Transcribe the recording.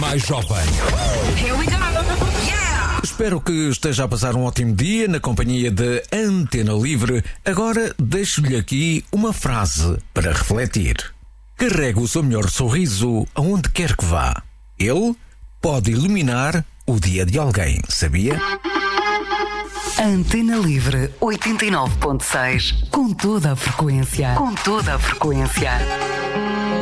mais jovem. Here we go. Yeah! Espero que esteja a passar um ótimo dia na companhia de Antena Livre. Agora deixo-lhe aqui uma frase para refletir. Carregue o seu melhor sorriso aonde quer que vá. Ele pode iluminar o dia de alguém, sabia? Antena Livre 89.6. Com toda a frequência. Com toda a frequência.